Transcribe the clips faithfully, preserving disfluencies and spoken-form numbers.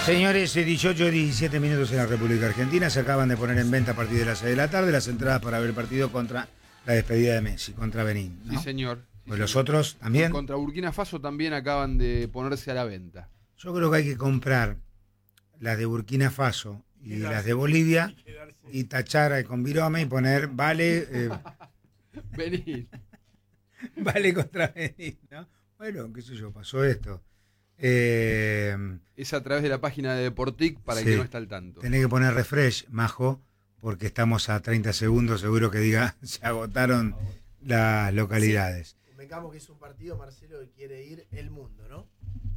Señores, dieciocho y diecisiete minutos en la República Argentina. Se acaban de poner en venta a partir de las seis de la tarde las entradas para ver el partido contra la despedida de Messi, contra Benín, ¿no? Sí, señor. Sí, pues señor. Los otros también. Contra Burkina Faso también acaban de ponerse a la venta. Yo creo que hay que comprar las de Burkina Faso y Quedarse, las de Bolivia y, y tachar con virome y poner vale eh, Benín. vale contra Benín, ¿no? Bueno, qué sé yo, pasó esto. Eh, Es a través de la página de Deportic para sí. el que no está al tanto. Tenés que poner refresh, Majo, porque estamos a treinta segundos, seguro que diga, se agotaron las localidades. Sí. Convengamos que es un partido, Marcelo, que quiere ir el mundo, ¿no?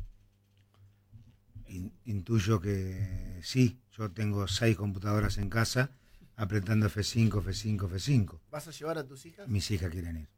In, intuyo que sí, yo tengo seis computadoras en casa apretando F cinco, F cinco, F cinco. ¿Vas a llevar a tus hijas? Mis hijas quieren ir.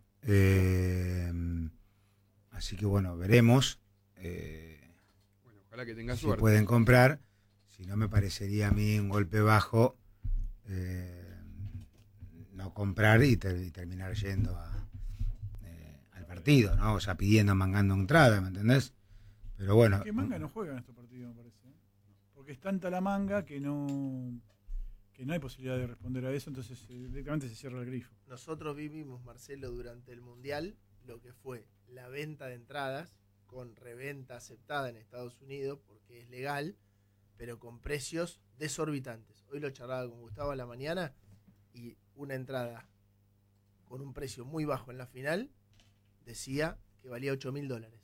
Eh, así que bueno, veremos. Eh, Bueno, ojalá que tengas si suerte. pueden comprar, si no me parecería a mí un golpe bajo eh, no comprar y, ter, y terminar yendo a, eh, al partido, ¿no? O sea, pidiendo, mangando entrada, ¿me entendés? Pero bueno. Que Manga no juega en estos partidos, me parece, ¿eh? Porque es tanta la manga que no que no hay posibilidad de responder a eso, entonces eh, directamente se cierra el grifo. Nosotros vivimos, Marcelo, durante el Mundial, lo que fue la venta de entradas con reventa aceptada en Estados Unidos, porque es legal, pero con precios desorbitantes. Hoy lo charlaba con Gustavo a la mañana y una entrada con un precio muy bajo en la final decía que valía ocho mil dólares.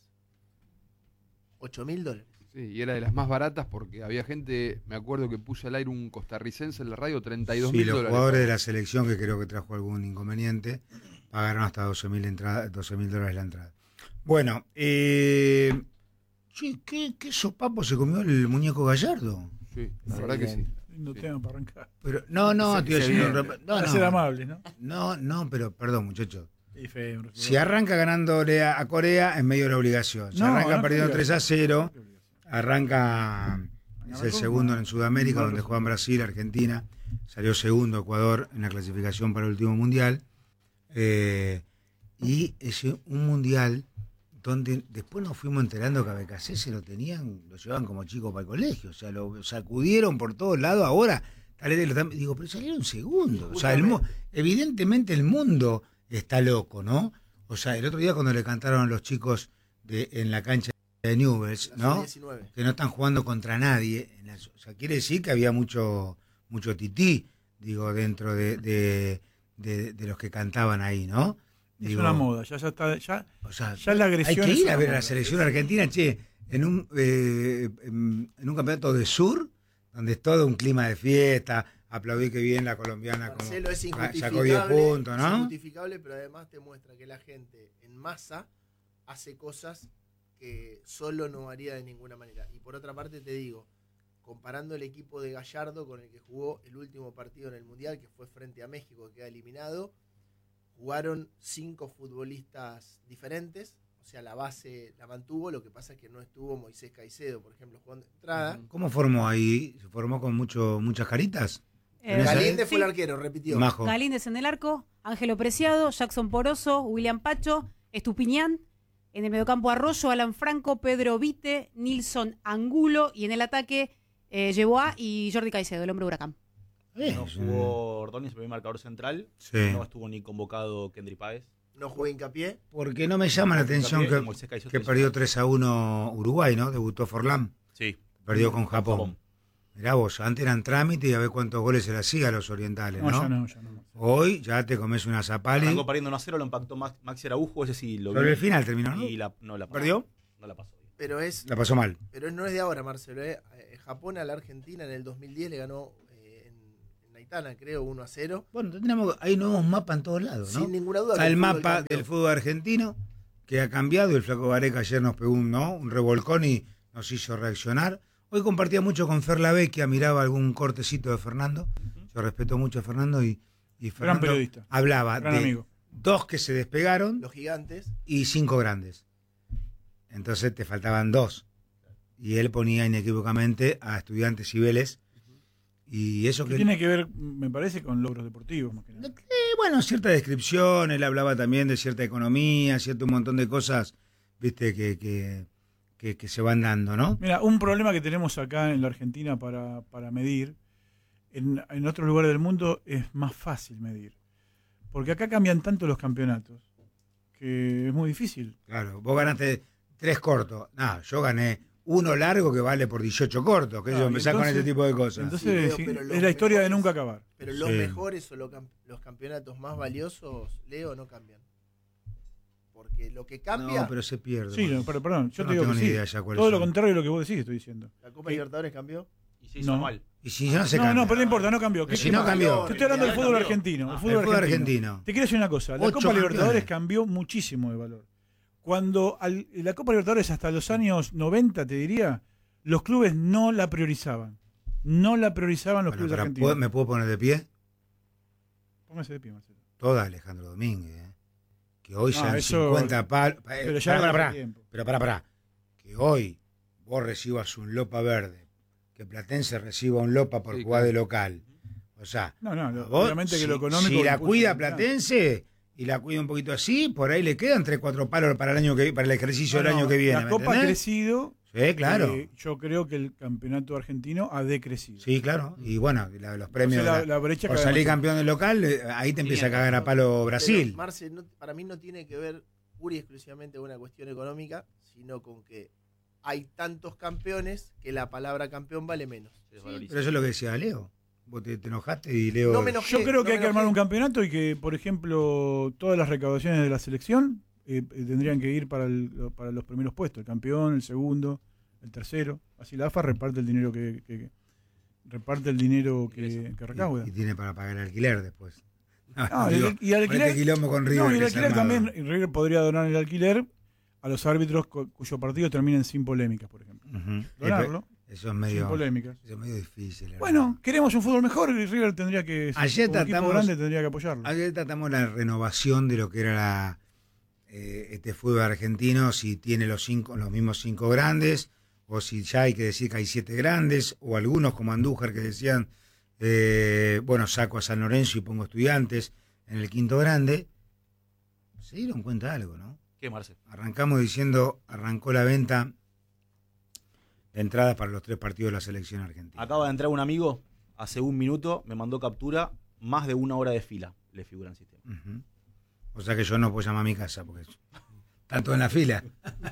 ocho mil dólares. Sí, y era de las más baratas porque había gente, me acuerdo que puse al aire un costarricense en la radio, treinta y dos mil sí, los dólares. jugadores de la selección, que creo que trajo algún inconveniente, pagaron hasta doce mil dólares la entrada. Bueno, eh, che, ¿qué, ¿qué sopapo se comió el muñeco Gallardo? Sí, la verdad que sí. Lindo Sí. tema para arrancar. Pero, no, no, tío, se no, viene. no, Para no, ser amable, ¿no? no, no, pero perdón, muchachos. Y feo, no Si arranca ganándole a, a Corea, es medio de la obligación. Si No, arranca no, perdiendo no, tres a cero, no, no, no. arranca, es el segundo en Sudamérica, donde juegan Brasil, Argentina, salió segundo Ecuador en la clasificación para el último mundial, eh, y es un mundial donde después nos fuimos enterando que a B K C se lo tenían, lo llevaban como chico para el colegio, o sea, lo sacudieron por todos lados ahora, tal vez lo están- digo, pero salieron segundo, o sea, el, mu- evidentemente el mundo está loco, ¿no? O sea, el otro día cuando le cantaron a los chicos de, en la cancha de Newell's, ¿no? diecinueve. Que no están jugando contra nadie. En la- o sea, quiere decir que había mucho mucho tití, digo, dentro de, de, de, de los que cantaban ahí, ¿no? Es Digo, una moda, ya, ya está, ya, o sea, ya la agresión hay que es ir una a ver a moda. la selección argentina, che, en un eh, en, en un campeonato de sur, donde es todo un clima de fiesta, aplaudí que bien la colombiana como Marcelo, es sacó injustificable, diez puntos, es ¿no? injustificable, pero además te muestra que la gente en masa hace cosas que solo no haría de ninguna manera. Y por otra parte te digo, comparando el equipo de Gallardo con el que jugó el último partido en el Mundial, que fue frente a México, que queda eliminado, jugaron cinco futbolistas diferentes, o sea, la base la mantuvo, lo que pasa es que no estuvo Moisés Caicedo, por ejemplo, jugando de entrada. ¿Cómo formó ahí? ¿Se formó con mucho muchas caritas? Eh, ¿Tenés ahí? Galíndez sí. fue el arquero, repitió. Majo. Galíndez en el arco, Ángelo Preciado, Jackson Poroso, William Pacho, Estupiñán, en el mediocampo Arroyo, Alan Franco, Pedro Vite, Nilson Angulo, y en el ataque eh, Yeboah y Jordi Caicedo, el hombre huracán. Eh, No es un- jugó Ordóñez, el primer marcador central. Sí. No estuvo ni convocado Kendry Páez. No juega hincapié. Porque no me llama la atención Hincapié, que, Moisés Caicedo que está perdió lesionado. tres a uno Uruguay, ¿no? Debutó Forlán, Sí. perdió con Japón. Japón. Mirá vos, antes eran trámite y a ver cuántos goles se le hacía a los orientales, No, ¿no? ya no, ya no. Hoy ya te comes una zapali. Arrancó perdiendo uno a cero, lo impactó Max- Maxi Araujo, ese sí lo vi. Sobre el final terminó, ¿no? Y la, no la pasó. ¿Perdió? No la pasó. Pero es La pasó mal. Pero no es de ahora, Marcelo. ¿eh? Eh, Japón a la Argentina en el dos mil diez le ganó eh, en, en Aitana, creo, uno a cero. Bueno, tenemos, hay nuevos mapas en todos lados, ¿no? Sin ninguna duda. Está que el fútbol mapa cambió. del fútbol argentino, que ha cambiado. El flaco Gareca ayer nos pegó un, ¿no? un revolcón y nos hizo reaccionar. Hoy compartía mucho con Fer Lavecchia, miraba algún cortecito de Fernando. Yo respeto mucho a Fernando y, y Fernando periodista. hablaba Gran de amigo. dos que se despegaron Los gigantes. y cinco grandes. Entonces te faltaban dos. Y él ponía inequívocamente a Estudiantes y Vélez. Y eso Que que... tiene que ver, me parece, con logros deportivos más que nada. Eh, bueno, cierta descripción, él hablaba también de cierta economía, cierto un montón de cosas, viste, que, que, que, que se van dando, ¿no? Mira, un problema que tenemos acá en la Argentina para, para medir, en, en otros lugares del mundo es más fácil medir. Porque acá cambian tanto los campeonatos que es muy difícil. Claro, vos ganaste tres cortos. No, yo gané uno largo que vale por dieciocho cortos. Que Claro, yo empezar con entonces- este tipo de cosas. Entonces Sí, Leo, pero sí, los es la historia de mejores- nunca acabar. Pero los Sí. mejores o lo cam- los campeonatos más valiosos, Leo, no cambian. Porque lo que cambia, no, pero se pierde. Sí, man. no, pero perdón, yo, Yo te no digo tengo que ni sí. idea ya cuáles Todo lo son. contrario de lo que vos decís, estoy diciendo. la Copa ¿Qué? Libertadores cambió. Y se hizo No. mal. Y si no se No, cambia. no, pero no importa, no cambió. Pero ¿Qué si te- no cambió. Te estoy hablando del Ya fútbol cambió. argentino. Ah, El fútbol, el fútbol argentino. argentino. Te quiero decir una cosa, la Ocho Copa Libertadores campeones. cambió muchísimo de valor. Cuando al- la Copa Libertadores hasta los años noventa, te diría, los clubes no la priorizaban. No la priorizaban los Bueno, clubes pero argentinos. ¿puedo- ¿me puedo poner de pie? Póngase de pie, Marcelo. Toda Alejandro Domínguez. ¿eh? Que hoy No, sean eso- cincuenta palos. Pero ya Pará, no pará, hace pará. tiempo. Pero pará, pará. Que hoy vos recibas un Lopa verde, que Platense reciba un Lopa por Sí, jugar claro. de local. O sea, No, no, lo- vos, obviamente que si, lo económico. si la impulsa cuida el campeonato. Platense y la cuida un poquito así, por ahí le quedan tres, cuatro palos para el año que para el ejercicio No, del no, año que viene. La ¿me Copa ha entendés? crecido. Sí, claro. eh, yo creo que el campeonato argentino ha decrecido. Sí, claro. Y bueno, la- los premios O sea, la- de la- la brecha por cada salir vez más campeón del local, eh, ahí te empieza a cagar a palo Brasil. Pero, Marce, no- para mí no tiene que ver pura y exclusivamente con una cuestión económica, sino con que hay tantos campeones que la palabra campeón vale menos. Se desvaloriza. Pero eso es lo que decía Leo. Vos te, te enojaste y Leo... No me enojé. Yo creo que no hay me que armar enojé. un campeonato y que, por ejemplo, todas las recaudaciones de la selección eh, eh, tendrían que ir para, el- para los primeros puestos, el campeón, el segundo, el tercero. Así la A F A reparte el dinero que, que- reparte el dinero que, que recauda. Y, y tiene para pagar el alquiler después. No, Digo, y, y el con alquiler, este quilombo con River no, y el que se ha alquiler armado. también, River podría donar el alquiler a los árbitros cu- cuyos partidos terminen sin polémicas, por ejemplo. Ujú. Donarlo, Eso es sin medio, polémicas. eso es medio difícil. la Bueno, verdad. queremos un fútbol mejor y River tendría que, Ayer como equipo tratamos- grande, tendría que apoyarlo. Ayer tratamos la renovación de lo que era la, eh, este fútbol argentino, si tiene los cinco, los mismos cinco grandes, o si ya hay que decir que hay siete grandes, o algunos como Andújar que decían, eh, bueno, saco a San Lorenzo y pongo Estudiantes en el quinto grande. Se dieron cuenta de algo, ¿no? ¿Qué, Marce? Arrancamos diciendo, arrancó la venta de entradas para los tres partidos de la selección argentina. Acaba de entrar un amigo, hace un minuto, me mandó captura, más de una hora de fila le figura en el sistema. Ujú. O sea que yo no puedo llamar a mi casa porque están todos en la fila.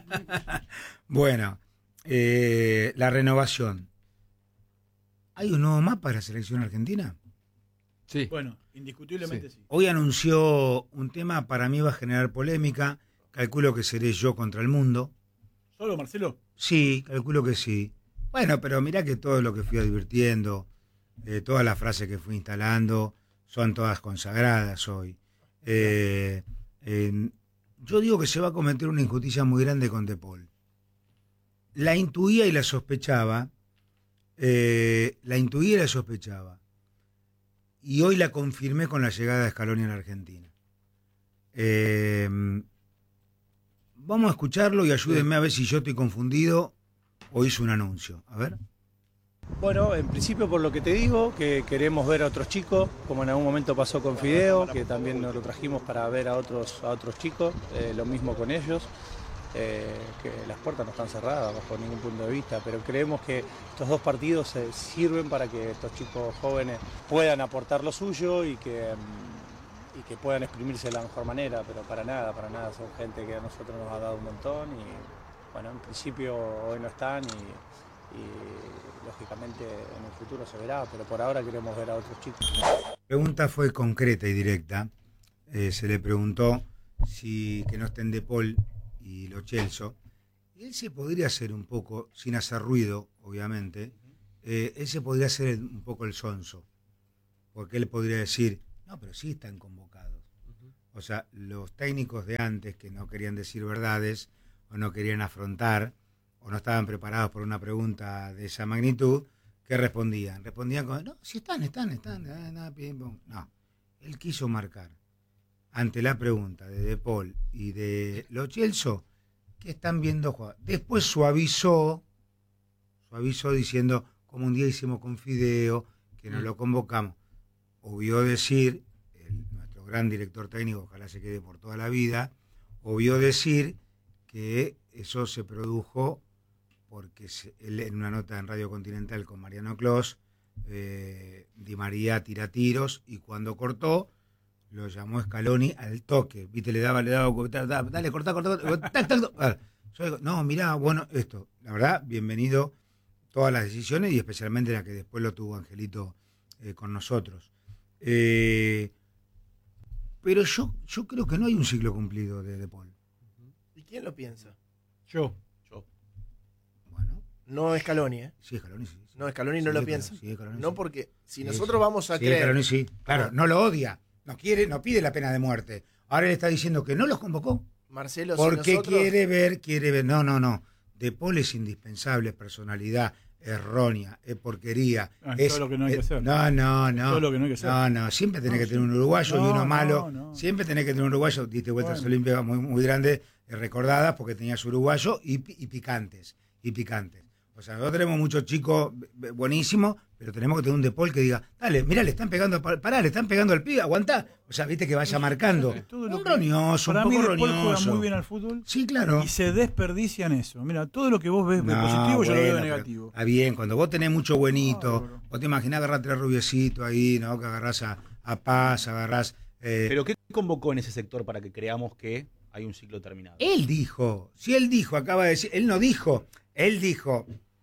Bueno, eh, la renovación. ¿Hay un nuevo mapa de la selección argentina? Sí. Bueno, indiscutiblemente sí. Hoy anunció un tema, para mí va a generar polémica. Calculo que seré yo contra el mundo. ¿Solo, Marcelo? Sí, calculo que sí. Bueno, pero mirá que todo lo que fui advirtiendo, eh, todas las frases que fui instalando, son todas consagradas hoy. Eh, eh, yo digo que se va a cometer una injusticia muy grande con De Paul. La intuía y la sospechaba, eh, la intuía y la sospechaba. Y hoy la confirmé con la llegada de Scaloni a la Argentina. Eh, vamos a escucharlo y ayúdenme a ver si yo estoy confundido o hice un anuncio. A ver. Bueno, en principio por lo que te digo, que queremos ver a otros chicos, como en algún momento pasó con Fideo, que también nos lo trajimos para ver a otros, a otros chicos, eh, lo mismo con ellos, eh, que las puertas no están cerradas bajo ningún punto de vista, pero creemos que estos dos partidos eh, sirven para que estos chicos jóvenes puedan aportar lo suyo y que, mm, y que puedan exprimirse de la mejor manera, pero para nada, para nada, son gente que a nosotros nos ha dado un montón y bueno, en principio hoy no están y... y lógicamente en el futuro se verá, pero por ahora queremos ver a otros chicos. La pregunta fue concreta y directa. Eh, se le preguntó si que no estén De Paul y Lo Celso. Y él se podría hacer un poco, sin hacer ruido, obviamente, eh, él se podría hacer el- un poco el sonso. Porque él podría decir, no, pero sí están convocados. O sea, los técnicos de antes que no querían decir verdades o no querían afrontar o no estaban preparados por una pregunta de esa magnitud, ¿qué respondían? Respondían con, no, sí están, están, están, eh, nada, pim, pum. No, él quiso marcar ante la pregunta de De Paul y de Lo Celso que están viendo jugar. Después suavizó, suavizó diciendo, como un día hicimos con Fideo, que nos lo convocamos. Obvió decir, el, nuestro gran director técnico, ojalá se quede por toda la vida, obvió decir que eso se produjo porque se, él en una nota en Radio Continental con Mariano Clos, eh, Di María tira tiros y cuando cortó, lo llamó Scaloni al toque, viste, le daba, le daba, dale, cortá, cortá, cortá, tac, tac, tac. Yo digo, no, mirá, bueno, esto, la verdad, bienvenido todas las decisiones y especialmente la que después lo tuvo Angelito eh, con nosotros. Eh, pero yo, yo creo que no hay un ciclo cumplido de De Paul. ¿Y quién lo piensa? Yo. Yo. Bueno. No Scaloni, ¿eh? Sí, Scaloni sí. sí. No, Scaloni no Sí, lo claro, piensa. sí, Scaloni No, sí. porque si Sí, nosotros sí. vamos a Sí, creer... Scaloni sí. Claro, Ah. no lo odia, no quiere, no pide la pena de muerte. Ahora él está diciendo que no los convocó. Marcelo, Porque si nosotros... quiere ver, quiere ver. No, no, no. De Paul es indispensable, es personalidad errónea, es porquería. Ah, es, todo lo que no hay que es- hacer. No, no, no. Todo lo que no hay que hacer. No, no. Siempre tenés No, que tener sí. un uruguayo y No, uno no, malo. no. Siempre tenés que tener un uruguayo. Diste vueltas Bueno. olímpicas muy, muy grandes, eh, recordadas, porque tenías uruguayo y, pi- y picantes. Y picantes. O sea, nosotros tenemos muchos chicos b- buenísimos, pero tenemos que tener un De Paul que diga, dale, mirá, le están pegando, pa- pará, le están pegando al pibe, aguantá. O sea, viste que vaya marcando. Todo lo Un que- roñoso, un Para mí poco De Paul juega roñoso. muy bien al fútbol Sí, claro. y se desperdician eso. Mira, todo lo que vos ves de No, positivo yo lo veo bueno, de pero negativo. Está bien, cuando vos tenés mucho buenito, Bárbaro. vos te imaginás agarrar tres rubiecitos ahí, ¿no? Que agarrás a, a Paz, agarrás. eh, ¿Pero qué convocó en ese sector para que creamos que hay un ciclo terminado? Él dijo, si él dijo, acaba de decir, él no dijo, él dijo,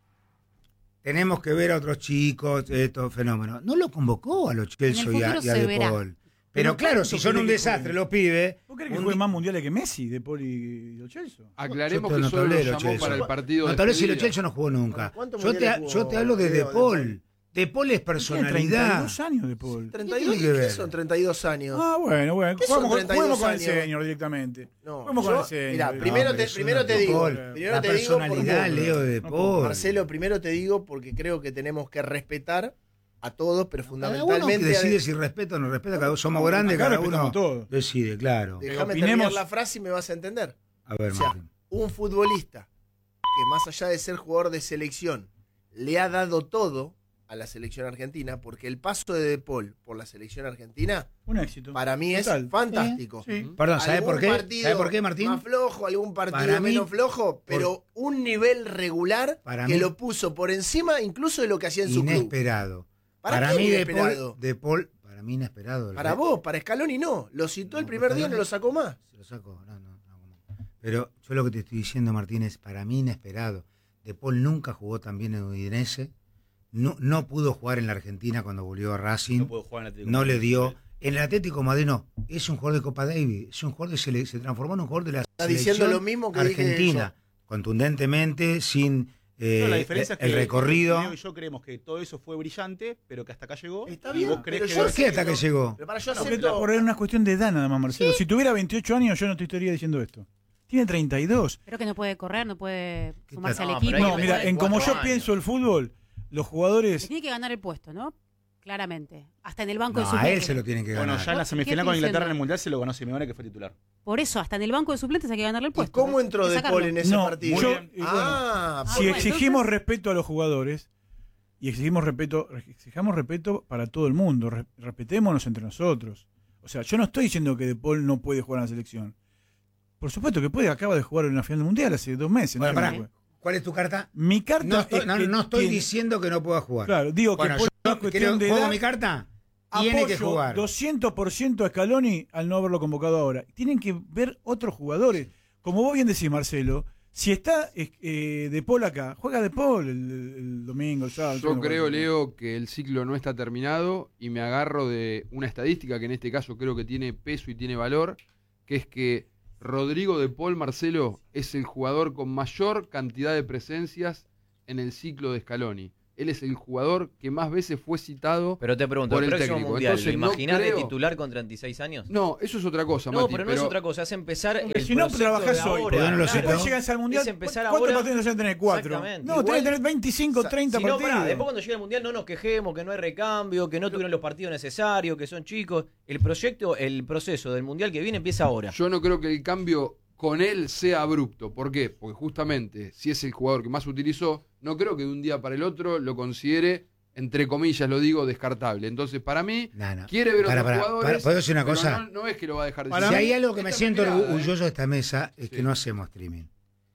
tenemos que ver a otros chicos, estos fenómenos. No lo convocó a los Chelsea y a, futuro y a se De verá. Paul. Pero Pero claro, ¿cuánto si son quiere un que desastre jueguen? los pibes. ¿Vos crees que un juegue di- más mundiales que Messi, De Paul y Lo Celso? Aclaremos Yo te- que no solo te lo hablé de llamó Chelsea. para el partido No, de tal vez si lo despedida. Chelsea no jugó nunca. ¿Cuántos Yo te, mundiales jugó yo te hablo de De Leo, De Paul. Paul? De Paul es Tiene personalidad. treinta y dos años De Paul. treinta y dos, ¿Qué tiene que ¿qué ver? son treinta y dos años? Ah, bueno, bueno. ¿Qué son Juguemos, con- treinta y dos juguemos con el años? señor directamente. No, Juguemos con yo- el señor. mirá, No, primero pero te, eso primero no te es digo, Paul. primero La te digo personalidad, porque- Leo, de No, Paul. Marcelo, primero te digo porque creo que tenemos que respetar a todos, pero Cada uno que fundamentalmente... decide si respeta o no respeta, cada uno somos grandes, Acá cada respetamos uno todo. decide, claro. Déjame Opinemos- terminar la frase y me vas a entender. A ver, O sea, Martín. un futbolista que más allá de ser jugador de selección, le ha dado todo a la selección argentina, porque el paso de De Paul por la selección argentina, Un éxito. para mí es Total. fantástico. Sí. Perdón, ¿sabe Algún por qué? partido ¿Sabe por qué, Martín? Más flojo, algún partido Para mí, menos flojo, pero un nivel regular Para que mí- lo puso por encima incluso de lo que hacía en su club. Inesperado. ¿Para Para qué mí, De inesperado? Paul, De Paul, para mí inesperado. el Para re- vos, para Scaloni no. Lo citó el No, primer día y no Scaloni- lo sacó más. Se lo saco, no, no, no. ¿cómo? Pero yo lo que te estoy diciendo, Martín, es para mí inesperado. De Paul nunca jugó tan bien en Udinese. No, no pudo jugar en la Argentina cuando volvió a Racing. No puedo jugar en el Atlético. No le dio. En el Atlético de Madrid no. Es un jugador de Copa Davis. Es un jugador que se, le- se transformó en un jugador de la Está diciendo selección lo mismo que dije Argentina. Contundentemente, sin eh, No, la diferencia es que el recorrido. Leo y yo creemos que todo eso fue brillante, pero que hasta acá llegó. Está y bien, vos creés pero que yo ¿Por qué hasta que no. llegó? Pero para yo Porque acepto... por una cuestión de edad nada más, Marcelo. Si tuviera veintiocho años, yo no te estaría diciendo esto. Tiene treinta y dos. Creo que no puede correr, no puede ¿Qué sumarse tal? al No, equipo. pero hay No, que mira, meter en como yo cuatro años. pienso el fútbol, los Le jugadores. tiene que ganar el puesto, ¿no? Claramente. Hasta en el banco No, de a suplentes. él se lo tienen que ganar. Bueno, ya en la ¿Qué semifinal estoy con Inglaterra diciendo? en el Mundial se lo ganó Simeone, que fue titular. Por eso, hasta en el banco de suplentes hay que ganarle el ¿Y puesto. cómo ¿no? entró Hay que De sacarlo. Paul en ese No, partido? yo- Muy bien. y bueno, Ah, Si bueno, exigimos entonces- respeto a los jugadores y exigimos respeto, exijamos respeto para todo el mundo, re- respetémonos entre nosotros. O sea, yo no estoy diciendo que De Paul no puede jugar en la selección. Por supuesto que puede, acaba de jugar en la final del mundial hace dos meses. Bueno, ¿no? pará. ¿Cuál es tu carta? Mi carta No estoy, es no, que no estoy tiene- diciendo que no pueda jugar. Claro, digo Bueno, que por yo una cuestión creo- de juego edad, mi carta. Tiene que apoyo jugar. doscientos por ciento a Scaloni al no haberlo convocado ahora. Tienen que ver otros jugadores. Como vos bien decís, Marcelo, si está eh, De Paul acá, juega De Paul el, el- el domingo, el sábado. Yo el creo, domingo. Leo, que el ciclo no está terminado y me agarro de una estadística que en este caso creo que tiene peso y tiene valor, que es que Rodrigo De Paul, Marcelo, es el jugador con mayor cantidad de presencias en el ciclo de Scaloni. Él es el jugador que más veces fue citado. Pero te pregunto, por el el próximo técnico. mundial, Entonces, ¿lo no imaginás de creo- titular con treinta y seis años? No, eso es otra cosa, No, Mati, pero no es otra cosa, es empezar Porque el si no proceso trabajás de hoy, ahora. ¿por qué no lo Claro. citó? Después llegas al mundial. Es empezar ¿Cuántos ahora? partidos vas a tener? Cuatro. Exactamente. No, Igual- tenés que tener veinticinco, treinta Si no, partidos. pará, después cuando llegue el mundial no nos quejemos, que no hay recambio, que no tuvieron los partidos necesarios, que son chicos. El proyecto, el proceso del mundial que viene empieza ahora. Yo no creo que el cambio con él sea abrupto. ¿Por qué? Porque justamente, si es el jugador que más utilizó, no creo que de un día para el otro lo considere, entre comillas lo digo, descartable. Entonces, para mí, No, no. quiere ver Para, otros para, jugadores, para, ¿puedo decir una pero cosa? No, no es que lo va a dejar de Para Si seguir. hay algo que me Esta es siento mi mirada, ¿eh? orgulloso de esta mesa es Sí. que no hacemos streaming.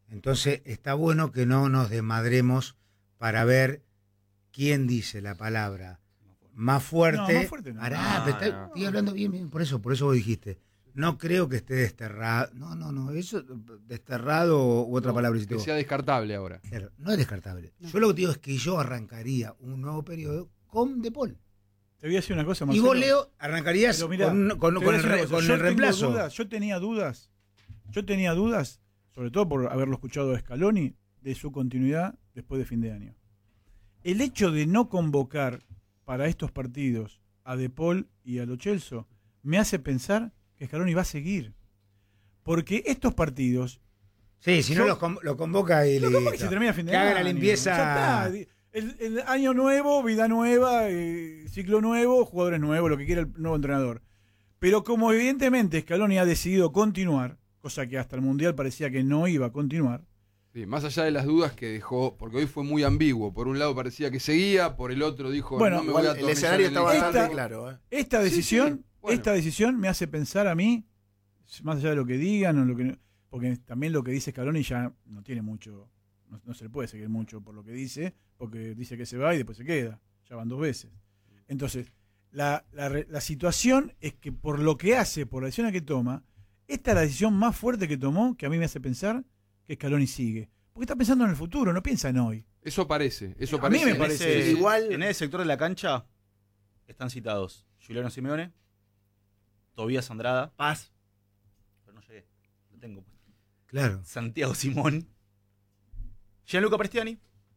Entonces está bueno que no nos desmadremos para ver quién dice la palabra más fuerte. No, más fuerte no. Pará, No, pero está- no. estoy hablando bien, bien, por eso, por eso vos dijiste. No creo que esté desterrado. No, no, no, eso desterrado u otra No, palabra. que sea descartable ahora. Claro, no es descartable. No. Yo lo que te digo es que yo arrancaría un nuevo periodo con De Paul. Te voy a decir una cosa, Y Marcelo. vos, Leo, arrancarías Pero mirá, con, con- te voy con a el, decir una re- cosa, con yo el tengo reemplazo. dudas, yo tenía dudas, yo tenía dudas, sobre todo por haberlo escuchado a Scaloni, de su continuidad después de fin de año. El hecho de no convocar para estos partidos a De Paul y a Lo Celso me hace pensar que Scaloni va a seguir. Porque estos partidos... Sí, si no Yo- los con- lo convoca y Lo listo. convoca y se termina a fin de Que año. haga la limpieza. Ya está. El, el año nuevo, vida nueva, eh, ciclo nuevo, jugadores nuevos, lo que quiera el nuevo entrenador. Pero como evidentemente Scaloni ha decidido continuar, cosa que hasta el Mundial parecía que no iba a continuar, Sí, más allá de las dudas que dejó, porque hoy fue muy ambiguo. Por un lado parecía que seguía, por el otro dijo, Bueno, no me Igual voy a el atornillar escenario en está el- bastante Esta- claro. ¿eh? esta Sí, decisión, sí, bueno. esta decisión me hace pensar a mí, más allá de lo que digan, o lo que, porque también lo que dice Scaloni ya no tiene mucho, no, no se le puede seguir mucho por lo que dice, porque dice que se va y después se queda, ya van dos veces. Entonces, la, la, re- la situación es que por lo que hace, por la decisión que toma, esta es la decisión más fuerte que tomó, que a mí me hace pensar que Scaloni sigue. Porque está pensando en el futuro, no piensa en hoy. Eso parece, eso A mí parece. me En parece- ese- Igual- En ese sector de la cancha están citados Juliano Simeone, Tobías Andrada, Paz. pero no llegué, lo tengo puesto. Claro. Santiago Simón, Gianluca Prestiani,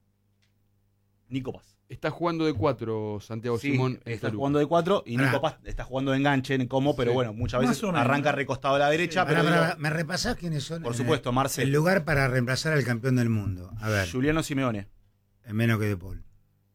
Nico Paz. Está jugando de cuatro Santiago Sí, Simón. en está Toluca. jugando de cuatro y Pará. Nico Paz está jugando de enganche en como, pero Sí. bueno, muchas Más veces o menos. arranca recostado a la derecha, Pará, pero pará, digo, ¿me repasás quiénes son? por en supuesto, el, Marcel, el lugar para reemplazar al campeón del mundo. A ver, Juliano Simeone en menos que De Paul.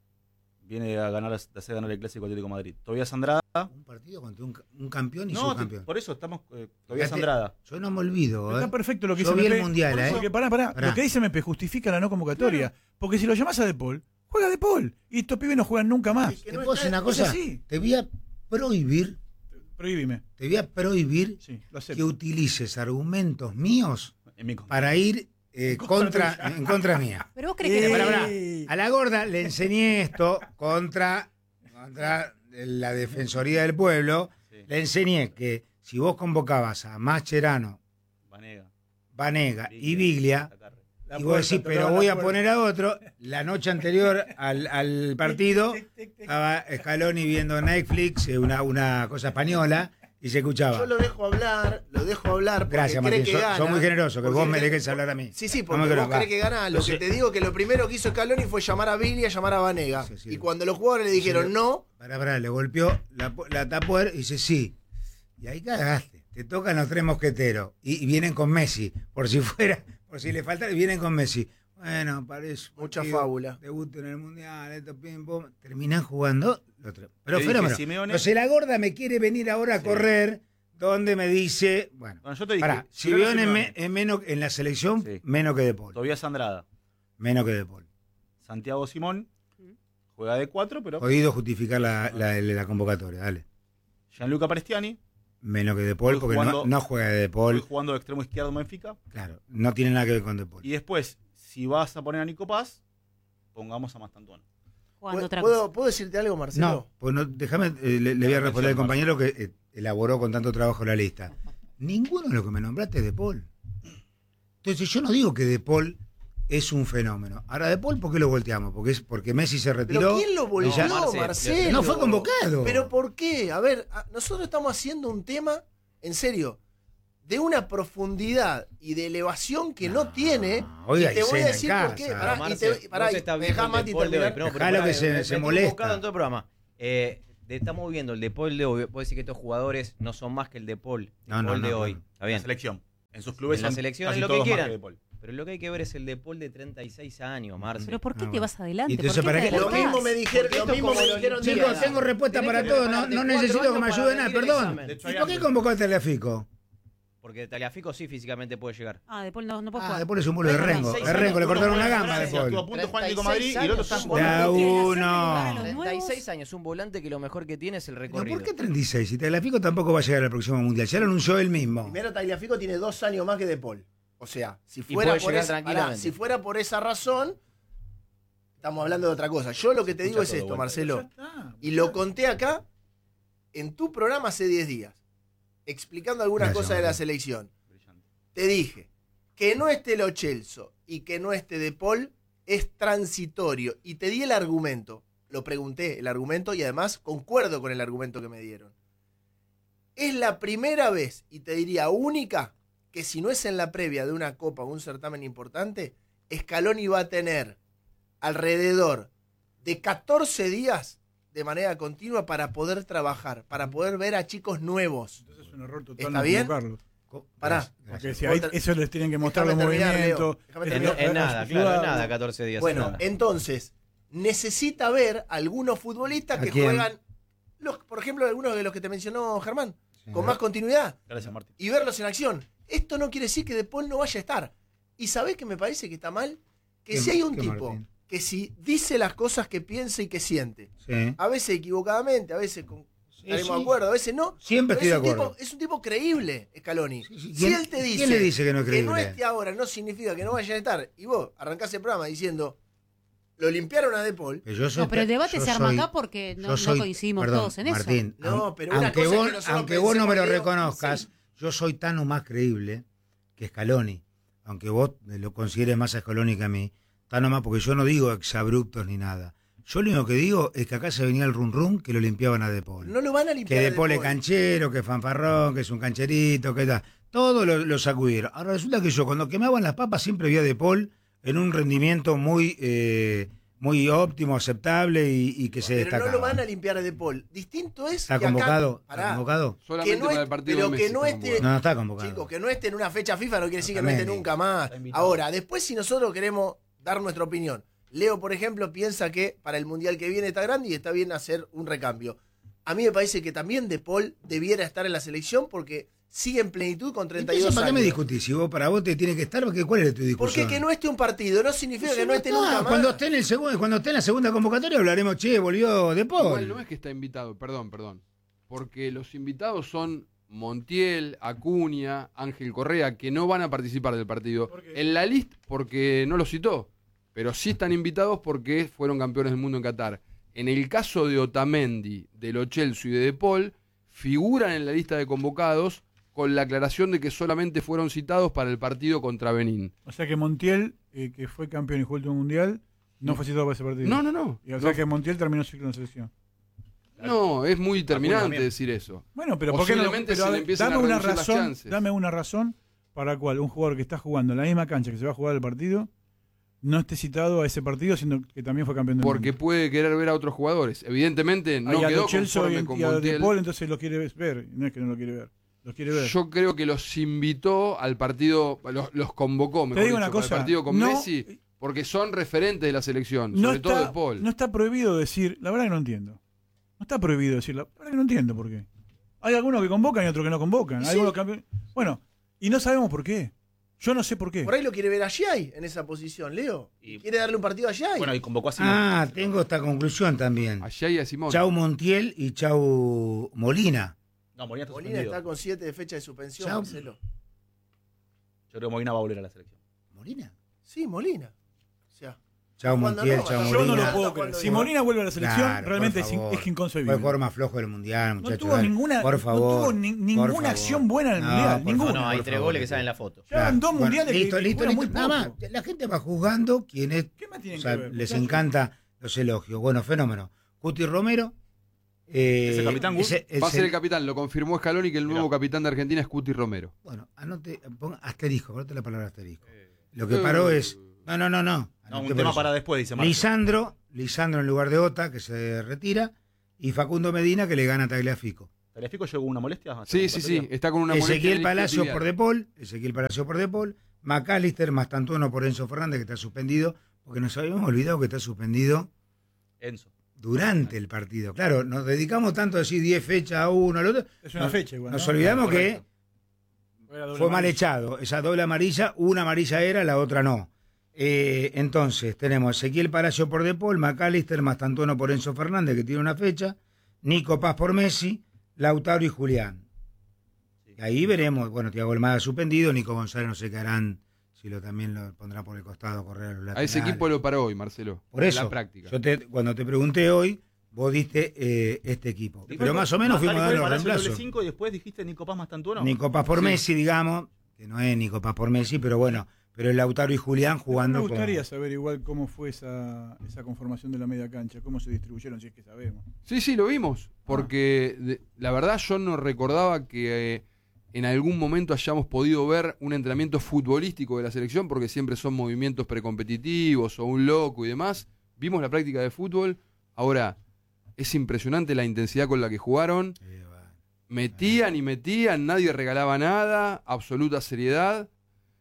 viene a ganar, a hacer ganar el Clásico Atlético de Madrid. Tobías Andrada, Un partido contra un, un campeón y no, subcampeón. por eso estamos eh, Tobías Fíjate, Andrada. Yo no me olvido. Está ¿eh? perfecto lo que Yo dice vi el Mepe, Mundial, ¿eh? Porque pará, pará, Pará. lo que dice Mepe justifica la no convocatoria. Porque si lo llamás a De Paul, juega De Paul. Y estos pibes no juegan nunca más. Es que ¿Te no puedo está- decir una es cosa? así. Te voy a prohibir, Prohibime. te voy a prohibir Sí, lo que acepto. utilices argumentos míos En mi contra. para ir eh, contra, tuya. en contra mía. Pero vos crees que Eh, la- pará, pará. A la gorda le enseñé esto contra, contra la Defensoría del Pueblo. Sí. Le enseñé que si vos convocabas a Mascherano, Vanega, Vanega y Biglia, Tacarre. La y vos puerta, decís, tocaba pero la voy a puerta. poner a otro, la noche anterior al, al partido Tic, tic, tic. estaba Scaloni viendo Netflix, eh, una, una cosa española, y se escuchaba. Yo lo dejo hablar, lo dejo hablar porque Gracias, cree Martín. que Sos, gana. sos muy generoso, que porque vos me cree- dejes hablar a mí. Sí, sí, No porque me vos creo, va. crees que gana. Lo Sí. que te digo que lo primero que hizo Scaloni fue llamar a Billy y llamar a Vanega. Sí, sí. Y cuando los jugadores le dijeron Sí. no, Pará, pará, le golpeó la, pu- la tapuer y dice sí. Y ahí cagaste. Te tocan los tres mosqueteros. Y, y vienen con Messi. Por si fuera, por si le faltara, vienen con Messi. Bueno, parece. un mucha partido, fábula. Debut en el mundial, esto, pim, pum. Terminan jugando los tres. Pero Te dije, fenómeno. Simeone- Entonces la gorda me quiere venir ahora a Sí. correr, donde me dice, bueno, Bueno, yo te dije, pará, si Juliano Simeone es, Simeone, me- es menos en la selección, Sí. menos que De Paul. Tobías Andrada, Menos que De Paul. Santiago Simón, juega de cuatro, pero Jodido justificar la, la, la convocatoria, dale. Gianluca Prestiani, Menos que De Paul, Hoy porque jugando- no, no juega de De hoy Paul. jugando de extremo izquierdo en Benfica. Claro, no tiene nada que ver con De Paul. Y después, si vas a poner a Nico Paz, pongamos a Mastantuono. jugando otra ¿Puedo, cosa. ¿Puedo decirte algo, Marcelo? No, pues no, déjame, eh, le, le voy a responder al compañero que eh, elaboró con tanto trabajo la lista. Ninguno de los que me nombraste es De Paul. Entonces yo no digo que De Paul es un fenómeno. Ahora, De Paul, ¿por qué lo volteamos? Porque es porque Messi se retiró. ¿Pero quién lo volvió, y ya- Marcelo, Marcelo? No fue convocado. ¿Pero por qué? A ver, a- nosotros estamos haciendo un tema, en serio, de una profundidad y de elevación que no, No, tiene. hoy y hay te voy a cena en decir por casa. qué. Pará, Pará, y Marce, te, pará, vos y estás me viendo dejá el Mati de Paul de hoy, terminar. pero Dejalo porque que se- me- se me molesta. estoy buscando en todo el programa. Eh, de- estamos viendo el de Paul de hoy. Puedo decir que estos jugadores no son más que el de Paul, el No, no, Paul no, de no. hoy. Está En la bien. selección. En sus clubes En la son selección casi es lo que todos más quieran. De Paul. Pero lo que hay que ver es el de Paul de treinta y seis años, Marce. Pero ¿por qué Ah, te bueno. vas adelante? Y ¿Por entonces, qué ¿para te qué? Lo adelantás? mismo me dijeron, Porque lo esto mismo como me lo dijeron limpian. Chicos, días. tengo respuesta Tenés para que todo, no, prepararte no cuatro necesito que años me para ayuden nada, rendir el perdón. examen. De hecho, ¿Y hay por qué antes. convocó a Telefico? Porque Taliafico sí físicamente puede llegar. Ah, de Paul no, no puede Ah, jugar. De Paul es un bolo de Rengo. treinta y seis De Rengo, le años, cortaron uno una juega gamba de Francia, Paul. Estuvo a punto de jugar en Atlético de Madrid y el otro está treinta y seis jugando. Da años. uno. treinta y seis años, un volante que lo mejor que tiene es el ¿Pero recorrido. por qué treinta y seis? Si Telefico tampoco va a llegar al próximo mundial. Ya lo anunció él mismo. Primero, Tagliafico tiene dos años más que De Paul. O sea, si Y fuera, puede por llegar esa, tranquilamente. pará, si fuera por esa razón, estamos hablando de otra cosa. Yo lo que te digo es Escucha esto, todo, Marcelo. Ya está. Y lo conté acá en tu programa hace diez días, explicando algunas Gracias, cosas de la Marcelo. selección. Te dije que no esté Lo Celso y que no esté De Paul es transitorio. Y te di el argumento. Lo pregunté, el argumento, y además concuerdo con el argumento que me dieron. Es la primera vez, y te diría única, que si no es en la previa de una copa o un certamen importante, Scaloni va a tener alrededor de catorce días de manera continua para poder trabajar, para poder ver a chicos nuevos. Entonces es un error total ¿Está no bien? convocarlos. Pará. Gracias. Porque si ahí, eso les tienen que mostrar Déjame los terminar, movimientos. Leo. Déjame es- En, terminar. en nada, ayudarlo. claro, en nada, catorce días. Bueno, en nada. entonces, necesita ver algunos futbolistas ¿A que quién? juegan, los, por ejemplo, algunos de los que te mencionó Germán, Sí. con más continuidad, Gracias, Martín. y verlos en acción. Esto no quiere decir que De Paul no vaya a estar. ¿Y sabés que me parece que está mal? Que ¿Qué- si hay un qué, tipo Martín? que si dice las cosas que piensa y que siente, Sí. a veces equivocadamente, a veces con, estaremos sí. de acuerdo, a veces no, Siempre pero estoy de es un acuerdo. tipo- es un tipo creíble, Scaloni. Sí, sí. Si ¿Quién- él te dice, quién le dice que no es que no creíble? esté ahora no significa que no vaya a estar, y vos arrancás el programa diciendo, lo limpiaron a De Paul. Que yo soy- No, pero el debate yo se arma soy- acá porque no, yo no soy- coincidimos perdón, todos en eso. Martín, No, aun- pero una aunque cosa es vos, que nosotros aunque vos no me lo pensemos, Leo, reconozcas, sí. yo soy tan o más creíble que Scaloni. Aunque vos lo consideres más a Scaloni que a mí, tan o más, porque yo no digo exabruptos ni nada. Yo lo único que digo es que acá se venía el run run que lo limpiaban a De Paul. No lo van a que limpiar. De a Paul es canchero, que es fanfarrón, que es un cancherito, que tal. Todo lo, lo sacudieron. Ahora resulta que yo cuando quemaban las papas siempre vi a De Paul en un rendimiento muy eh, muy óptimo, aceptable y, y que se Pero destacaba. no lo van a limpiar a De Paul. Distinto es ¿Está que acá- convocado? ¿Está pará, convocado? Solamente que no para es- el partido pero de que Messi no está esté- convocado. No, no está convocado. Chicos, que no esté en una fecha FIFA no quiere decir que no Otamendi. esté nunca más. Está invitado. Ahora, después si nosotros queremos dar nuestra opinión, Leo, por ejemplo, piensa que para el Mundial que viene está grande y está bien hacer un recambio. A mí me parece que también De Paul debiera estar en la selección porque sigue en plenitud con treinta y dos Entonces, ¿para qué me años. discutís? Si vos para vos te tiene que estar, porque ¿cuál es tu discusión? Porque que no esté un partido no significa Sí, que no esté está. nunca más. Cuando esté en el segundo, cuando esté en la segunda convocatoria hablaremos, che, volvió De Paul. Igual no es que está invitado, perdón, perdón. Porque los invitados son Montiel, Acuña, Ángel Correa, que no van a participar del partido. ¿Por qué? En la lista, porque no los citó. Pero sí están invitados porque fueron campeones del mundo en Qatar. En el caso de Otamendi, de Lo Celso y de De Paul, figuran en la lista de convocados con la aclaración de que solamente fueron citados para el partido contra Benín. O sea que Montiel, eh, que fue campeón y jugó el último mundial, no fue citado para ese partido. No, no, no. Y o sea que Montiel terminó ciclo en la selección. No, es muy determinante también. decir eso. Bueno, pero ¿por qué no? Posiblemente Pero, se a le ver, empiecen dame a una reducir las razón, chances. dame una razón para la cual un jugador que está jugando en la misma cancha que se va a jugar el partido no esté citado a ese partido, siendo que también fue campeón del Porque mundo. puede querer ver a otros jugadores. Evidentemente no Ahí a quedó Lo Celso conforme y, con y a De Montiel. Paul, entonces lo quiere ver. No es que no lo quiere ver. Los quiere ver. Yo creo que los invitó al partido, los, los convocó, mejor Te digo dicho, una para cosa, el partido con no- Messi, porque son referentes de la selección, no sobre todo está, de Paul. no está prohibido decir, la verdad que no entiendo. No está prohibido decir, la verdad que no entiendo por qué. Hay algunos que convocan y otros que no convocan. Y Hay sí. algunos que- bueno, y no sabemos por qué. Yo no sé por qué. Por ahí lo quiere ver a Giai en esa posición, Leo. Y- Quiere darle un partido a Giai. Bueno, y convocó a Simón. Ah, tengo esta conclusión también. Allá y a Simón. Chau Montiel y Chau Molina. No, Molina está Molina suspendido. está con siete de fecha de suspensión, Chao. Marcelo. Yo creo que Molina va a volver a la selección. ¿Molina? Sí, Molina. O sea, Chau Cuando Montiel, no, Chau yo Yo no Molina. lo puedo Cuando creer. no. Si Molina vuelve a la selección, Claro, por realmente es, in- favor. es Fue inconcebible. el jugador más flojo del Mundial, No muchachos. tuvo dale. ninguna, por favor, no tuvo ni- por ninguna favor. acción buena en el No, Mundial. por Ninguna. favor, No, hay por tres favor. goles que salen en la foto. Ya van dos Bueno, mundiales que- listo, que listo, juegan muy listo. Nada poco. más. La gente va juzgando quién es. ¿Qué más O tienen sea, que ver? les muchachos? encanta los elogios. Bueno, fenómeno. Cuti Romero. Eh, ¿Es el capitán, Gus? ese- es Va a ser el- el capitán, lo confirmó Scaloni que el nuevo Mirá. capitán de Argentina es Cuti Romero. Bueno, anote, ponga asterisco, anote la palabra asterisco. Lo que paró es. No, no, no, no. No, Anoté un por tema eso. para después, dice Marco. Lisandro, Lisandro en lugar de Ota, que se retira, y Facundo Medina, que le gana a Tagliafico. ¿Tagliafico llegó con una molestia? Sí, sí, sí, está con una molestia en Ezequiel el Palacio isquiotibial. por De Paul, Ezequiel Palacio por De Paul, McAllister más Tantuono por Enzo Fernández, que está suspendido, porque nos habíamos olvidado que está suspendido Enzo. durante el partido. Claro, nos dedicamos tanto a decir diez fechas a uno, al otro. Es una Nos- fecha igual. Nos ¿no? olvidamos Correcto. que Era doble fue mal amarilla. echado. Esa doble amarilla, una amarilla era, la otra no. Eh, entonces, tenemos Ezequiel Palacio por De Paul, McAllister más Tantuono por Enzo Fernández, que tiene una fecha, Nico Paz por Messi, Lautaro y Julián. Y ahí veremos, bueno, Thiago Almada suspendido, Nico González no sé qué harán si lo también lo pondrá por el costado, correr a los A laterales. ese equipo lo paró hoy, Marcelo. Por en eso, la práctica. yo te, cuando te pregunté hoy, vos diste eh, este equipo. Después, Pero más o menos fuimos dando los reemplazos. cinco y después dijiste Nico Paz Mastantuono. Nico Paz por Sí. Messi, digamos, que no es Nico Paz por Messi, pero bueno, pero el Lautaro y Julián jugando Me gustaría con... saber igual cómo fue esa, esa conformación de la media cancha, cómo se distribuyeron, si es que sabemos. Sí, sí, lo vimos. Porque de- la verdad yo no recordaba que eh, en algún momento hayamos podido ver un entrenamiento futbolístico de la selección, porque siempre son movimientos precompetitivos o un loco y demás. Vimos la práctica de fútbol. Ahora, es impresionante la intensidad con la que jugaron. Eh, va. Metían y metían, nadie regalaba nada, absoluta seriedad.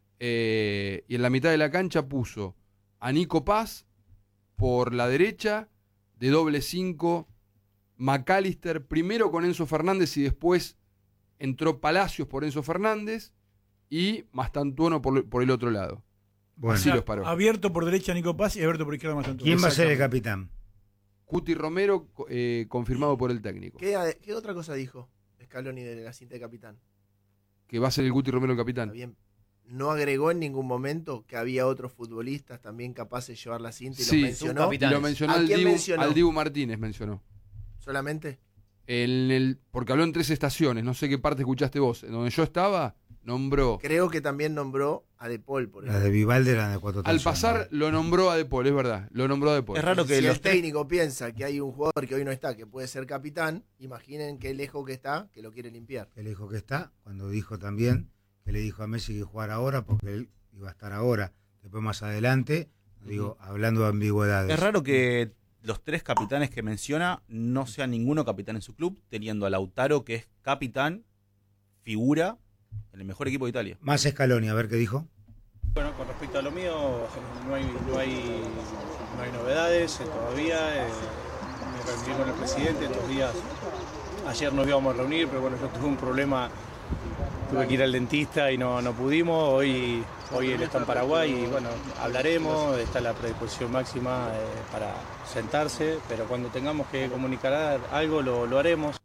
Eh, y en la mitad de la cancha puso a Nico Paz por la derecha, de doble cinco, McAllister, primero con Enzo Fernández y después entró Palacios por Enzo Fernández y Mastantuono por, por el otro lado. Bueno, Sí, los paró. Abierto por derecha Nico Paz y abierto por izquierda Mastantuono. ¿quién va a ser el Exactamente. capitán? Cuti Romero, eh, confirmado por el técnico. ¿Qué, ¿Qué otra cosa dijo Scaloni de la cinta de capitán? Que va a ser el Cuti Romero el Está capitán. bien. No agregó en ningún momento que había otros futbolistas también capaces de llevar la cinta y Sí, los mencionó. un capitán. Y lo mencionó ¿A al quién Dibu, mencionó? al Dibu Martínez, mencionó. Solamente. En el, porque habló en tres estaciones, no sé qué parte escuchaste vos. En donde yo estaba, nombró. Creo que también nombró a De Paul, por La ejemplo. de Vivaldi era de cuatro Al tazones. pasar lo nombró a De Paul, es verdad. Lo nombró a De Paul. Es raro que si los el tres- técnico piensa que hay un jugador que hoy no está, que puede ser capitán, imaginen qué lejos que está, que lo quiere limpiar. Que le dijo que está, cuando dijo también que le dijo a Messi que jugara ahora porque él iba a estar ahora. Después más adelante, digo, hablando de ambigüedades. Es raro que los tres capitanes que menciona no sean ninguno capitán en su club, teniendo a Lautaro, que es capitán, figura, en el mejor equipo de Italia. Más Scaloni, a ver qué dijo. Bueno, con respecto a lo mío, no hay, no hay, no hay novedades eh, todavía. eh, me reuní con el presidente estos días. Ayer nos íbamos a reunir, pero bueno, yo tuve un problema. Tuve que ir al dentista y no, no pudimos. Hoy, hoy él está en Paraguay y bueno, hablaremos. Está la predisposición máxima eh, para sentarse, pero cuando tengamos que comunicar algo lo, lo haremos.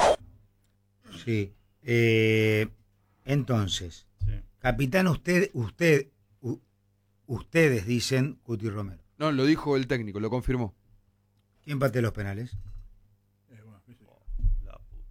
Sí. Eh, entonces, capitán, usted, usted, u- ustedes dicen Cuti Romero. No, lo dijo el técnico, lo confirmó. ¿Quién patea los penales? Eh, bueno, qué sé yo. La puta.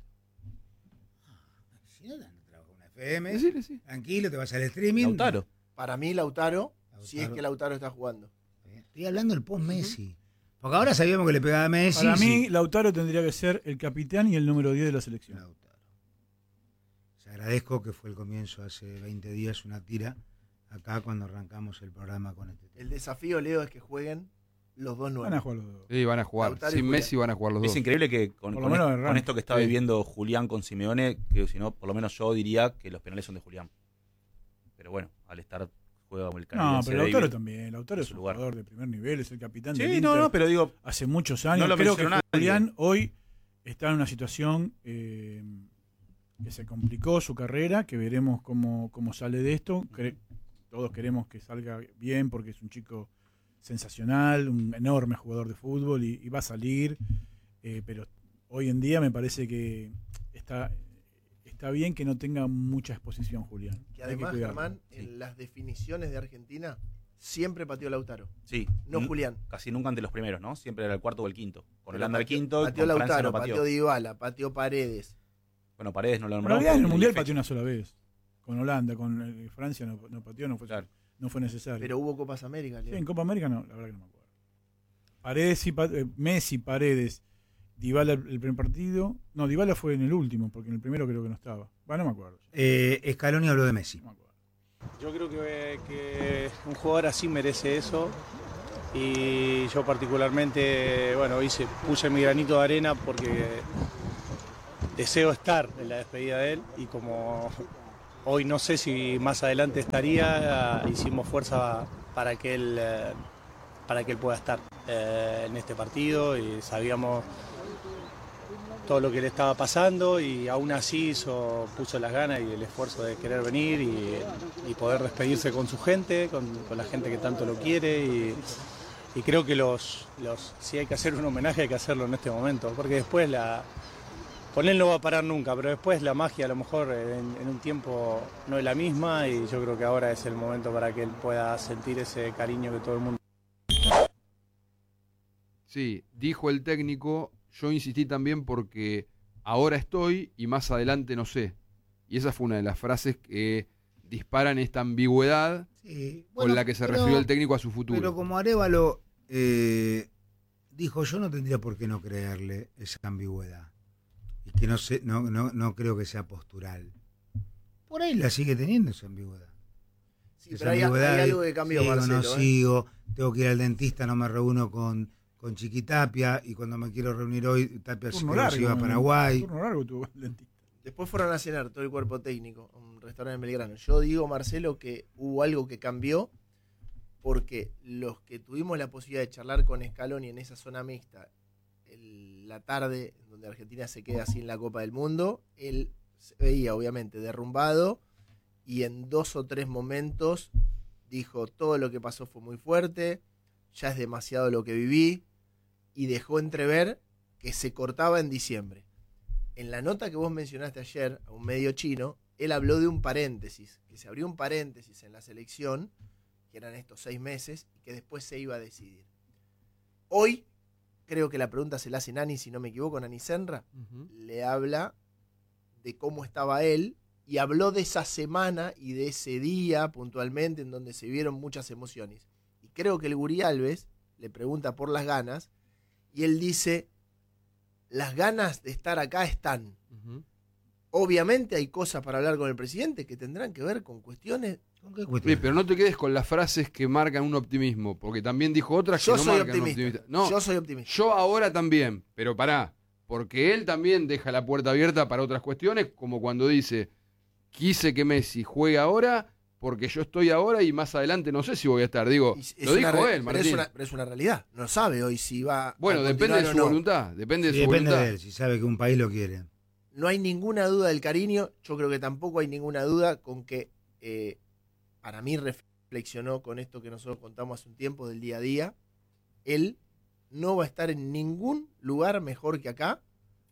Si no, no trabaja en F M. Decile, sí. Tranquilo, te vas al streaming. Lautaro. Para mí, Lautaro, si es Lautaro. que Lautaro está jugando. Estoy hablando del post-Messi. Porque ahora sabíamos que le pegaba a Messi. Para sí. mí, Lautaro tendría que ser el capitán y el número diez de la selección. Lautaro. Les agradezco que fue el comienzo hace veinte días, una tira, acá cuando arrancamos el programa con este tema. El desafío, Leo, es que jueguen los dos Van a nueve. jugar los dos. Sí, van a jugar. Lautaro y Sin Julián. Messi van a jugar los Es dos. increíble que con, Por lo con menos est- de con Ramos. Sí. viviendo Julián con Simeone, que si no, por lo menos yo diría que los penales son de Julián. Pero bueno, al estar juega como el No, canadiense pero Lautaro David. también. Lautaro en es su un lugar. jugador de primer nivel, es el capitán del Sí, Inter. no, no, pero digo, Hace muchos años. No lo Creo que mencionó nadie. Julián hoy está en una situación eh, que se complicó su carrera, que veremos cómo, cómo sale de esto. Cre- todos queremos que salga bien porque es un chico sensacional, un enorme jugador de fútbol y, y va a salir. Eh, pero hoy en día me parece que está, está bien que no tenga mucha exposición Julián. Que Hay que además, cuidarlo. Germán, en las definiciones de Argentina, siempre pateó Lautaro, sí. no n- Julián. Casi nunca ante los primeros, ¿no? Siempre era el cuarto o el quinto. Con Pero Holanda el pateó- quinto, Pateó con Francia Lautaro, no pateó. pateó Dybala, pateó Paredes. Bueno, Paredes no lo En nombró. realidad en el porque Mundial fecha. pateó una sola vez. Con Holanda, con eh, Francia no, no pateó, no fue, Claro. no fue necesario. Pero hubo Copas América, Sí, Leo. en Copa América no, la verdad que no me acuerdo. Paredes y Pa- eh, Messi, Paredes, Dybala el, el primer partido. No, Dybala fue en el último, porque en el primero creo que no estaba. Bueno, no me acuerdo. Eh, Scaloni habló de Messi. No me acuerdo. Yo creo que, que un jugador así merece eso y yo particularmente, bueno, hice, puse mi granito de arena porque deseo estar en la despedida de él y como hoy no sé si más adelante estaría, hicimos fuerza para que él, eh, para que él pueda estar eh, en este partido y sabíamos todo lo que le estaba pasando y aún así hizo, puso las ganas y el esfuerzo de querer venir y, y poder despedirse con su gente, con, con la gente que tanto lo quiere y, y creo que los, los, si hay que hacer un homenaje hay que hacerlo en este momento, porque después la, con él no va a parar nunca, pero después la magia a lo mejor en, en un tiempo no es la misma y yo creo que ahora es el momento para que él pueda sentir ese cariño que todo el mundo. Sí, dijo el técnico, yo insistí también porque ahora estoy y más adelante no sé. Y esa fue una de las frases que disparan esta ambigüedad Sí, con bueno, la que se pero- refirió el técnico a su futuro. Pero como Arévalo eh, dijo, yo no tendría por qué no creerle esa ambigüedad. Y que no, sé, no, no, no creo que sea postural. Por ahí la sigue teniendo esa ambigüedad. Sí, Esa pero hay, hay ambigüedad de, algo que cambió, sigo, Marcelo. no ¿eh? sigo, tengo que ir al dentista, no me reúno con, con Chiquitapia, y cuando me quiero reunir hoy, Tapia se Turno quedó, se largo, iba a ¿no? Paraguay. Turno largo tuvo el dentista. Después fueron a cenar todo el cuerpo técnico a un restaurante en Belgrano. Yo digo, Marcelo, que hubo algo que cambió porque los que tuvimos la posibilidad de charlar con Scaloni en esa zona mixta el- la tarde donde Argentina se queda sin la Copa del Mundo, él se veía obviamente derrumbado y en dos o tres momentos dijo todo lo que pasó fue muy fuerte, ya es demasiado lo que viví y dejó entrever que se cortaba en diciembre. En la nota que vos mencionaste ayer, a un medio chino, él habló de un paréntesis, que se abrió un paréntesis en la selección, que eran estos seis meses, y que después se iba a decidir. Hoy, creo que la pregunta se la hace Nani, si no me equivoco, Nani Senra, Ujú. le habla de cómo estaba él, y habló de esa semana y de ese día puntualmente en donde se vieron muchas emociones. Y creo que el Guri Alves le pregunta por las ganas, y él dice, las ganas de estar acá están. Ujú. Obviamente hay cosas para hablar con el presidente que tendrán que ver con cuestiones. ¿Con qué Sí, cuestión? pero no te quedes con las frases que marcan un optimismo, porque también dijo otras que Yo no soy marcan un optimista. optimista. No, Yo soy optimista. yo ahora también, pero pará, porque él también deja la puerta abierta para otras cuestiones, como cuando dice, quise que Messi juegue ahora, porque yo estoy ahora y más adelante no sé si voy a estar. Digo, Y es lo dijo una re- él, pero es, Martín. una, pero es una realidad. No sabe hoy si va Bueno, a depende de continuar su o no. voluntad, depende de Sí, su depende voluntad. de él, si sabe que un país lo quiere. No hay ninguna duda del cariño. Yo creo que tampoco hay ninguna duda con que eh, para mí reflexionó con esto que nosotros contamos hace un tiempo del día a día. Él no va a estar en ningún lugar mejor que acá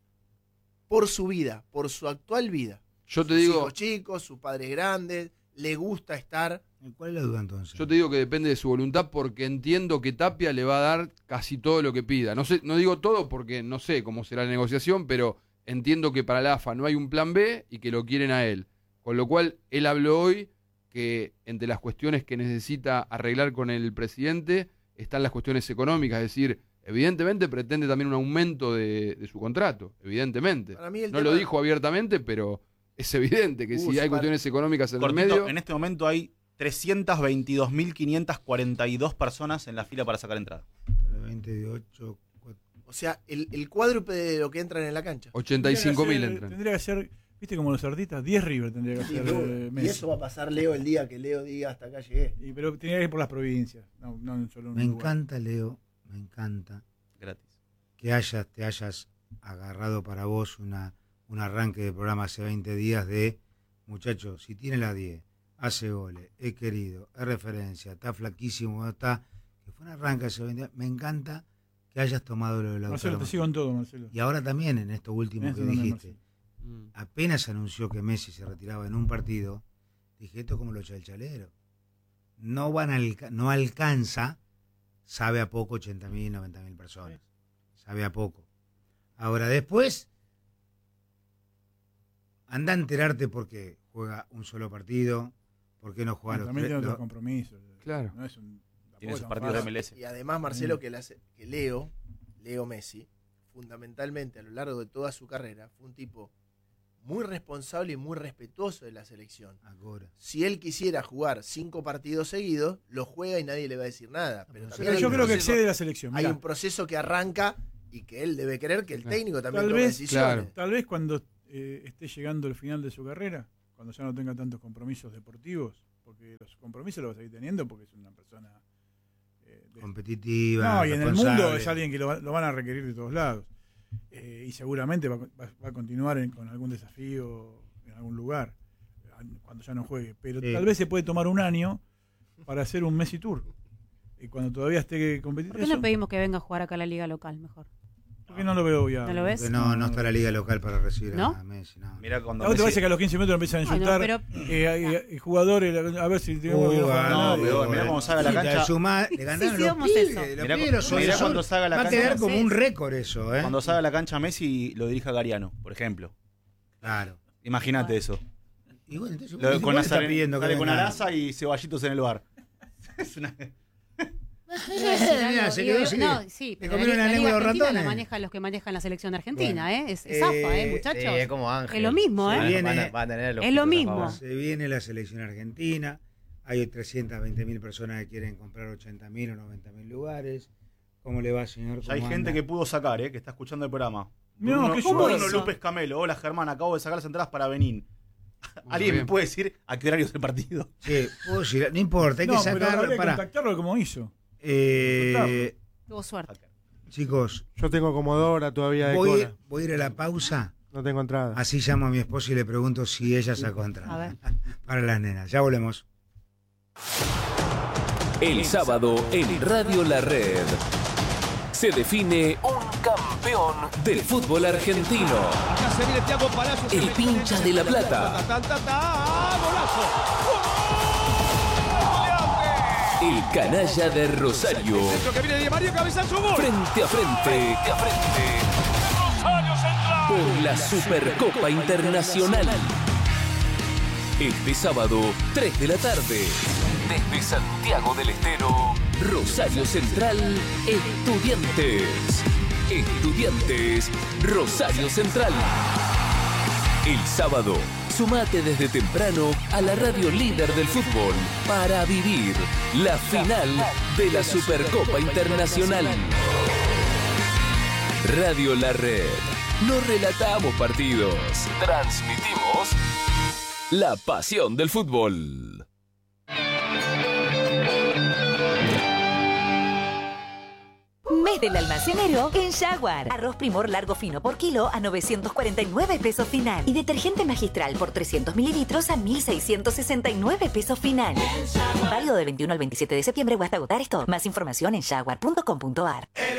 por su vida, por su actual vida. Yo te Sus digo, hijos chicos, sus padres grandes, le gusta estar. ¿Cuál es la duda entonces? yo te digo que depende de su voluntad porque entiendo que Tapia le va a dar casi todo lo que pida. No sé, no digo todo porque no sé cómo será la negociación, pero entiendo que para la A F A no hay un plan B y que lo quieren a él. Con lo cual, él habló hoy que entre las cuestiones que necesita arreglar con el presidente están las cuestiones económicas, es decir, evidentemente pretende también un aumento de, de su contrato, evidentemente. Para mí el No tema- lo dijo abiertamente, pero es evidente que Uh, si hay para- cuestiones económicas en el Cortito, medio... en este momento hay trescientas veintidós mil quinientas cuarenta y dos personas en la fila para sacar entrada. veintiocho, O sea, el, el cuádruple de lo que entran en la cancha. ochenta y cinco mil Tendría que ser- entran. Tendría que ser, viste como los artistas, diez River tendría que Sí, ser. no, eh, y Messi. eso va a pasar Leo el día que Leo diga hasta acá llegué. Y, pero tendría que ir por las provincias, no, no en solo un Me lugar. encanta, Leo, me encanta Gratis. que hayas, te hayas agarrado para vos una, un arranque de programa hace veinte días de, muchachos, si tiene la diez, hace goles, es querido, es referencia, está flaquísimo, está, que fue un arranque hace veinte días, me encanta que hayas tomado lo de la Marcelo, te sigo en todo, Marcelo. Y ahora también en esto último En que esto también, dijiste, Mm. apenas anunció que Messi se retiraba en un partido, dije, esto es como lo echa el chalero. No, van a alca- no alcanza, sabe a poco ochenta mil, noventa mil personas. Sabe a poco. Ahora después, anda a enterarte por qué juega un solo partido, por qué no juega los También tres. tiene otros los- compromisos. Claro. No es un, Tiene tampoco sus tan partidos de fácil. M L S. Y además, Marcelo, Mm. que, la- que Leo, Leo Messi, fundamentalmente a lo largo de toda su carrera, fue un tipo muy responsable y muy respetuoso de la selección. Ahora. Si él quisiera jugar cinco partidos seguidos, lo juega y nadie le va a decir nada. Pero Pero también Pero hay yo un creo que proceso- excede la selección. hay mirá. un proceso que arranca y que él debe creer que el Claro. técnico también Tal toma vez- decisiones. claro. Tal vez cuando eh, esté llegando el final de su carrera, cuando ya no tenga tantos compromisos deportivos, porque los compromisos los va a seguir teniendo porque es una persona eh, de- Competitiva. no, y en el responsable. mundo es alguien que lo, va- lo van a requerir de todos lados. Eh, y seguramente va, va- va a continuar en- con algún desafío en algún lugar, cuando ya no juegue. Pero Sí. tal vez se puede tomar un año para hacer un Messi Tour. Y cuando todavía esté competitivo. ¿Por qué no pedimos que venga a jugar acá a la liga local mejor? Porque no lo veo ya. ¿No lo ves? Porque no, no está la liga local para recibir ¿No? a Messi. No. Mira cuando ¿A vos te Messi- parece que a los quince minutos empiezan a Bueno, insultar pero- eh, eh, jugadores? A ver si tenemos Uh, que no juega ah, nadie. pero mirá cómo salga la Sí, cancha. suma- le ganaron Sí, sí, los vamos pibes, eso. los Mirá pibes, cu- los mirá son- cuando salga la va a cancha. quedar como Sí. un récord eso, ¿eh? Cuando salga la cancha Messi lo dirija Gariano, por ejemplo. Claro. Imagínate eso. Y bueno, entonces, Lo- ¿igual con está Nazaren- pidiendo que sale con venga? Araza y ceballitos en el bar. Es una- Mirá, se Y- quedó así. no, sí, Le pero comieron la, la la lengua Liga a los Argentina la ratones. manejan los que manejan la selección argentina, Bueno, ¿eh? Es, es eh, zafa, ¿eh, Sí, muchachos? es como Ángel. Es lo mismo, ¿eh? Van a- Viene- van a- van a tener los es lo puntos a mismo. favor. Se viene la selección argentina. Hay trescientas veinte mil personas que quieren comprar ochenta mil o noventa mil lugares. ¿Cómo le va, señor? Ya hay ¿Cómo gente anda? que pudo sacar, ¿eh? Que está escuchando el programa. No, Bruno, ¿qué Bruno hizo? López Camelo. Hola, Germán. Acabo de sacar las entradas para Benín. Muy ¿Alguien me bien. puede decir a qué horario es el partido? Sí, puedo decir, no importa, hay No, que pero sacar. habría que Para, contactarlo como hizo. eh, Tuvo suerte. chicos, Yo tengo como dos horas todavía de voy, cola. voy a ir a la pausa. No tengo entrada. Así llamo a mi esposa y le pregunto si ella sacó entrada. A ver. Para las nenas. Ya volvemos. El sábado en Radio La Red se define un campeón del fútbol argentino. El Pincha de la Plata. El Canalla de Rosario. Frente a frente. a frente. Por la Supercopa Internacional. Este sábado, tres de la tarde. Desde Santiago del Estero, Rosario Central, Estudiantes. Estudiantes, Rosario Central. El sábado, sumate desde temprano a la radio líder del fútbol para vivir la final de la Supercopa Internacional. Radio La Red. No relatamos partidos, transmitimos la pasión del fútbol. Mes del almacenero en Jaguar. Arroz Primor largo fino por kilo a novecientos cuarenta y nueve pesos final. Y detergente magistral por trescientos mililitros a mil seiscientos sesenta y nueve pesos final. Válido del veintiuno al veintisiete de septiembre o hasta agotar esto. Más información en jaguar punto com punto ar.